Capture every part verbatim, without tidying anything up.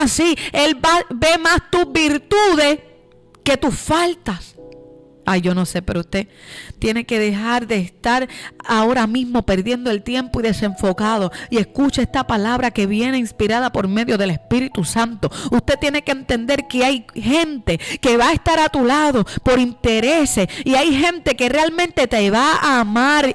así, Él va, ve más tus virtudes que tus faltas. Ay, yo no sé, pero usted tiene que dejar de estar ahora mismo perdiendo el tiempo y desenfocado. Y escucha esta palabra que viene inspirada por medio del Espíritu Santo. Usted tiene que entender que hay gente que va a estar a tu lado por intereses. Y hay gente que realmente te va a amar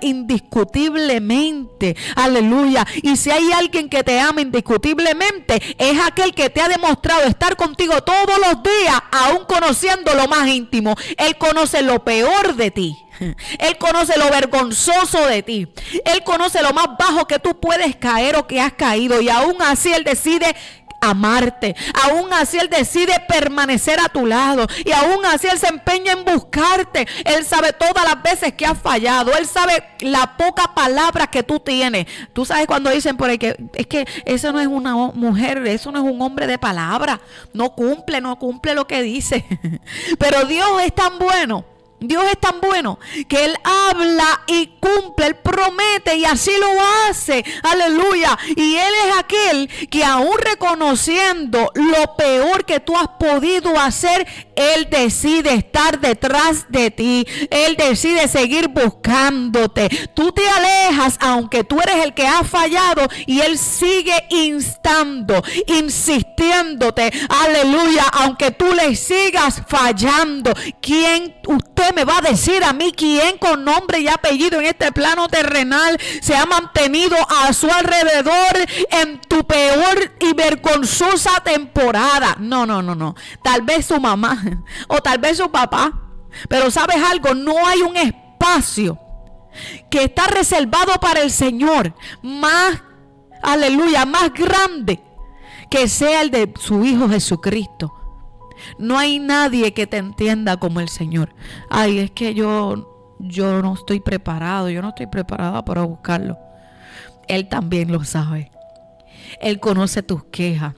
indiscutiblemente. Aleluya. Y si hay alguien que te ama indiscutiblemente, es aquel que te ha demostrado estar contigo todos los días, aún conociendo lo más íntimo. Él conoce lo peor de ti. Él conoce lo vergonzoso de ti. Él conoce lo más bajo que tú puedes caer o que has caído. Y aún así Él decide amarte. Aún así Él decide permanecer a tu lado. Y aún así Él se empeña en buscarte. Él sabe todas las veces que has fallado. Él sabe la poca palabra que tú tienes. Tú sabes cuando dicen por ahí que es que eso no es una mujer, eso no es un hombre de palabra. No cumple, no cumple lo que dice. Pero Dios es tan bueno. Dios es tan bueno que Él habla y cumple, Él promete y así lo hace. Aleluya. Y Él es aquel que aún reconociendo lo peor que tú has podido hacer, Él decide estar detrás de ti. Él decide seguir buscándote. Tú te alejas aunque tú eres el que ha fallado y Él sigue instando, insistiéndote. Aleluya. Aunque tú le sigas fallando. ¿Quién usted me va a decir a mí quién con nombre y apellido en este plano terrenal se ha mantenido a su alrededor en tu peor y vergonzosa temporada? No, no, no, no. Tal vez su mamá o tal vez su papá. Pero ¿sabes algo? No hay un espacio que está reservado para el Señor más, aleluya, más grande que sea el de su Hijo Jesucristo. No hay nadie que te entienda como el Señor. Ay, es que yo, yo no estoy preparado, yo no estoy preparada para buscarlo. Él también lo sabe. Él conoce tus quejas.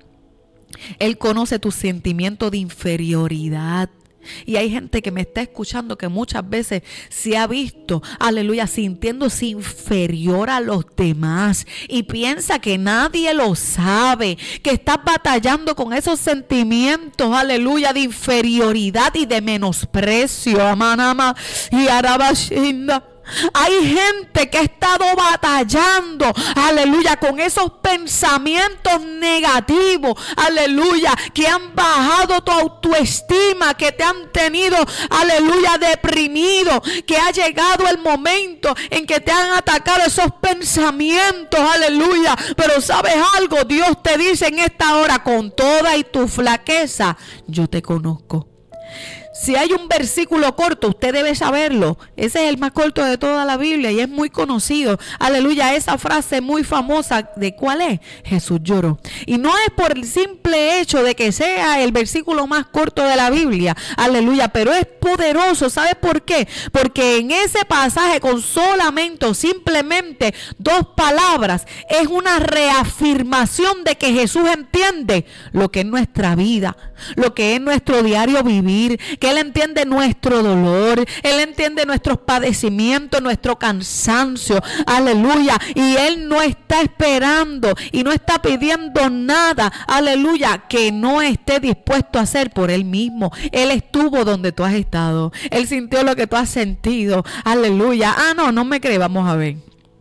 Él conoce tu sentimiento de inferioridad. Y hay gente que me está escuchando que muchas veces se ha visto, aleluya, sintiéndose inferior a los demás y piensa que nadie lo sabe, que estás batallando con esos sentimientos, aleluya, de inferioridad y de menosprecio. Amanama y arabashinda. Hay gente que ha estado batallando, aleluya, con esos pensamientos negativos, aleluya, que han bajado tu autoestima, que te han tenido, aleluya, deprimido, que ha llegado el momento en que te han atacado esos pensamientos, aleluya. Pero ¿sabes algo? Dios te dice en esta hora, con toda y tu flaqueza, yo te conozco. Si hay un versículo corto, usted debe saberlo. Ese es el más corto de toda la Biblia y es muy conocido. Aleluya, esa frase muy famosa, ¿de cuál es? Jesús lloró. Y no es por el simple hecho de que sea el versículo más corto de la Biblia. Aleluya, pero es poderoso. ¿Sabe por qué? Porque en ese pasaje con solamente o simplemente dos palabras es una reafirmación de que Jesús entiende lo que es nuestra vida, lo que es nuestro diario vivir, que Él entiende nuestro dolor, Él entiende nuestros padecimientos, nuestro cansancio, aleluya, y Él no está esperando y no está pidiendo nada, aleluya, que no esté dispuesto a hacer por Él mismo. Él estuvo donde tú has estado, Él sintió lo que tú has sentido, aleluya. Ah, no, no me cree, vamos a ver,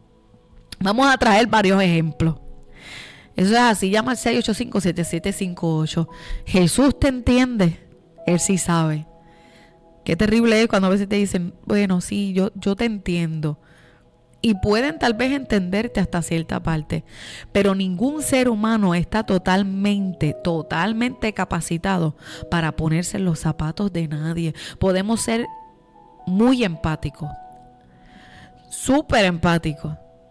vamos a traer varios ejemplos. Eso es así, llama al seis ocho cinco, siete siete cinco ocho. Jesús te entiende, Él sí sabe. Qué terrible es cuando a veces te dicen, bueno, sí, yo, yo te entiendo. Y pueden tal vez entenderte hasta cierta parte. Pero ningún ser humano está totalmente, totalmente capacitado para ponerse en los zapatos de nadie. Podemos ser muy empáticos, súper empáticos,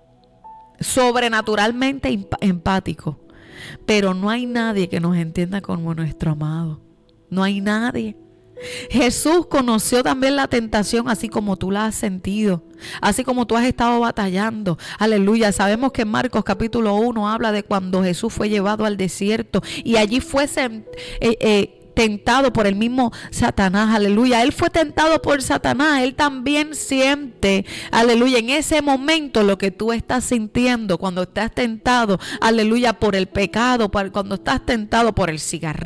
sobrenaturalmente empáticos. Pero no hay nadie que nos entienda como nuestro amado. No hay nadie. Jesús conoció también la tentación así como tú la has sentido, así como tú has estado batallando. Aleluya. Sabemos que en Marcos capítulo uno habla de cuando Jesús fue llevado al desierto y allí fue eh, eh, tentado por el mismo Satanás, aleluya. Él fue tentado por Satanás, él también siente, aleluya, en ese momento lo que tú estás sintiendo cuando estás tentado, aleluya, por el pecado, cuando estás tentado por el cigarrillo,